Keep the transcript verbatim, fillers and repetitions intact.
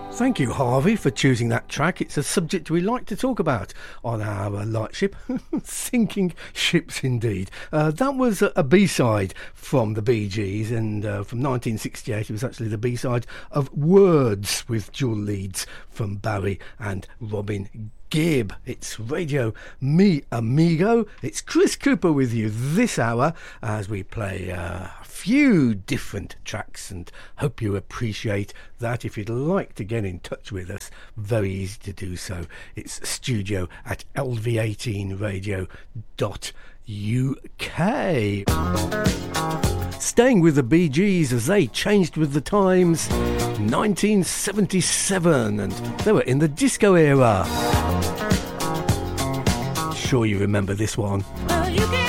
Thank you, Harvey, for choosing that track. It's a subject we like to talk about on our uh, light ship. Sinking ships, indeed. Uh, that was a, a B-side from the Bee Gees, and uh, from nineteen sixty-eight, it was actually the B-side of Words with dual leads from Barry and Robin Gibb. It's Radio Mi Amigo. It's Chris Cooper with you this hour as we play uh, a few different tracks, and hope you appreciate that. If you'd like to get in touch with us, very easy to do so. It's studio at L V eighteen radio dot U K. Staying with the Bee Gees as they changed with the times, nineteen seventy-seven, and they were in the disco era. Sure you remember this one. Well, you can